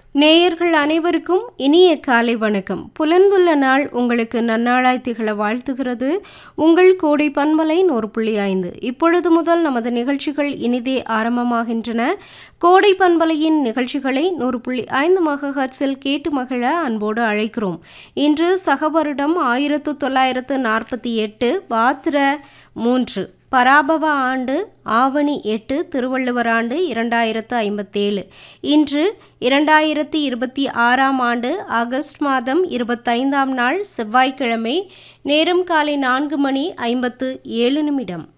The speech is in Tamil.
நேயர்கள் அனைவருக்கும் இனிய காலை வணக்கம். புலந்துள்ள நாள் உங்களுக்கு நன்னாளாய் திகழ வாழ்த்துகிறது உங்கள் கோடை பண்பலை 100.5. இப்பொழுது முதல் நமது நிகழ்ச்சிகள் இனிதே ஆரம்பமாகின்றன. கோடை பண்பலையின் நிகழ்ச்சிகளை 100.5 மெகாஹெர்ட்ஸில் கேட்டு மகிழ அன்போடு அழைக்கிறோம். இன்று சகவருடம் 1948 பாத்திர 3 பராபவ ஆண்டு ஆவணி 8 திருவள்ளுவர் ஆண்டு 2057. இன்று 2026 ஆண்டு ஆகஸ்ட் மாதம் 25 நாள் செவ்வாய்க்கிழமை. நேரம் காலை 4:57.